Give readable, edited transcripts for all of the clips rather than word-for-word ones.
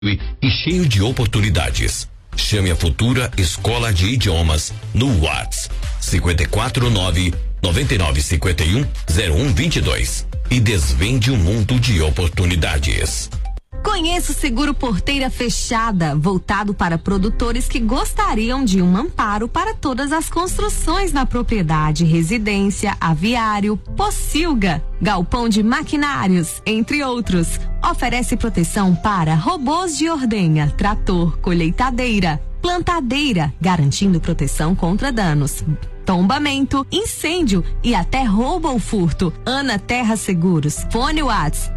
e cheio de oportunidades. Chame a futura Escola de Idiomas no WhatsApp 549-9951-0122 e desvende um mundo de oportunidades. Conheça o Seguro Porteira Fechada, voltado para produtores que gostariam de um amparo para todas as construções na propriedade, residência, aviário, pocilga, galpão de maquinários, entre outros. Oferece proteção para robôs de ordenha, trator, colheitadeira, plantadeira, garantindo proteção contra danos, tombamento, incêndio e até roubo ou furto. Ana Terra Seguros. Fone Whats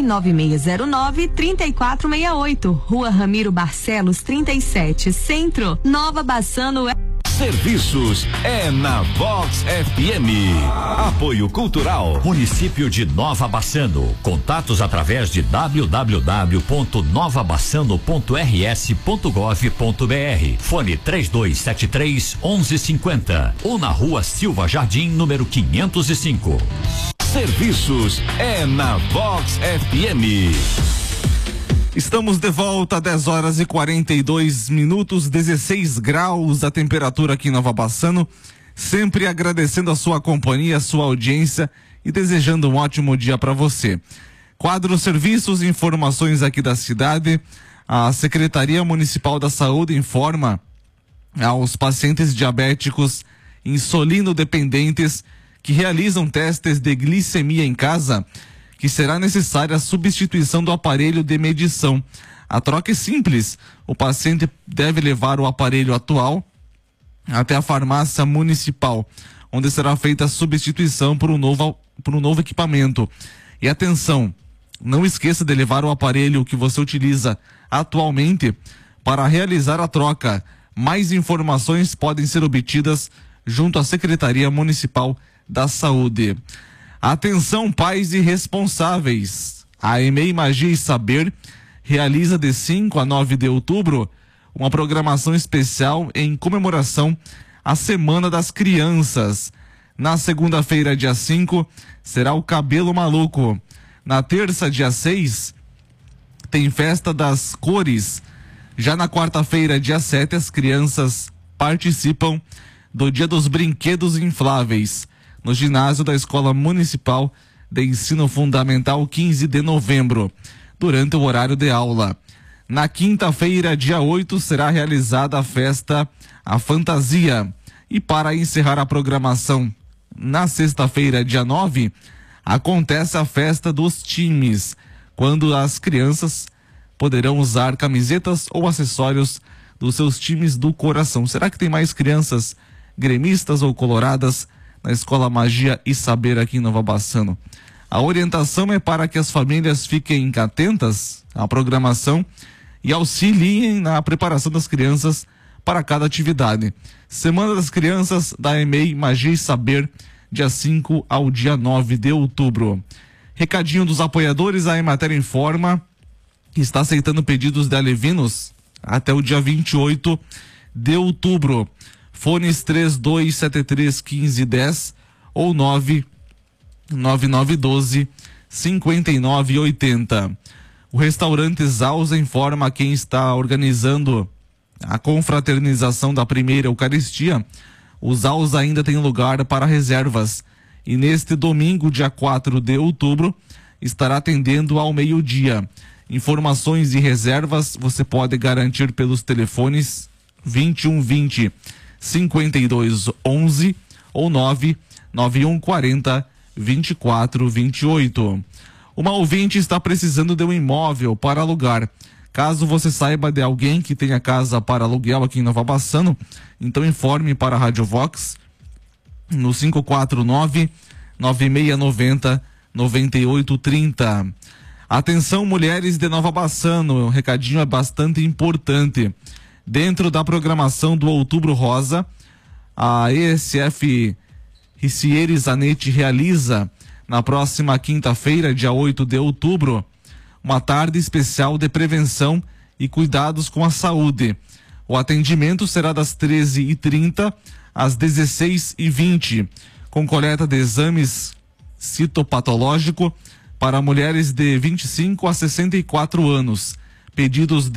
99609-3468. Rua Ramiro Barcelos 37, Centro, Nova Bassano. Serviços é na Vox FM. Apoio Cultural, município de Nova Bassano. Contatos através de www.novabassano.rs.gov.br. Fone 3273-1150 ou na Rua Silva Jardim, número 505. Serviços é na Vox FM. Estamos de volta, 10h42, 16 graus a temperatura aqui em Nova Bassano. Sempre agradecendo a sua companhia, a sua audiência e desejando um ótimo dia para você. Quadro Serviços e Informações aqui da cidade. A Secretaria Municipal da Saúde informa aos pacientes diabéticos insulino-dependentes que realizam testes de glicemia em casa que será necessária a substituição do aparelho de medição. A troca é simples. O paciente deve levar o aparelho atual até a farmácia municipal, onde será feita a substituição por um novo equipamento. E atenção, não esqueça de levar o aparelho que você utiliza atualmente para realizar a troca. Mais informações podem ser obtidas junto à Secretaria Municipal da Saúde. Atenção, pais e responsáveis. A EMEI Magia e Saber realiza de 5 a 9 de outubro uma programação especial em comemoração à Semana das Crianças. Na segunda-feira, dia 5, será o Cabelo Maluco. Na terça, dia 6, tem Festa das Cores. Já na quarta-feira, dia 7, as crianças participam do Dia dos Brinquedos Infláveis no ginásio da Escola Municipal de Ensino Fundamental 15 de novembro, durante o horário de aula. Na quinta-feira, dia 8, será realizada a festa A Fantasia. E para encerrar a programação, na sexta-feira, dia 9, acontece a festa dos times, quando as crianças poderão usar camisetas ou acessórios dos seus times do coração. Será que tem mais crianças gremistas ou coloradas na Escola Magia e Saber aqui em Nova Bassano? A orientação é para que as famílias fiquem atentas à programação e auxiliem na preparação das crianças para cada atividade. Semana das Crianças da EMEI Magia e Saber, dia 5 ao dia 9 de outubro. Recadinho dos apoiadores, a Emater informa que está aceitando pedidos de alevinos até o dia 28 de outubro. Fones 3273-1510 ou 99912-5980. O restaurante Zausa informa a quem está organizando a confraternização da primeira Eucaristia. O Zausa ainda tem lugar para reservas e neste domingo, dia 4 de outubro, estará atendendo ao meio-dia. Informações e reservas você pode garantir pelos telefones 2120 5211 ou 99140 2428. Uma ouvinte está precisando de um imóvel para alugar. Caso você saiba de alguém que tenha casa para aluguel aqui em Nova Bassano, então informe para a Rádio Vox no 549-9690-9830. Atenção, mulheres de Nova Bassano, o recadinho é bastante importante. Dentro da programação do Outubro Rosa, a ESF Ricieri Zanetti realiza na próxima quinta-feira, dia 8 de outubro, uma tarde especial de prevenção e cuidados com a saúde. O atendimento será das 13h30 às 16h20, com coleta de exames citopatológico para mulheres de 25 a 64 anos, pedidos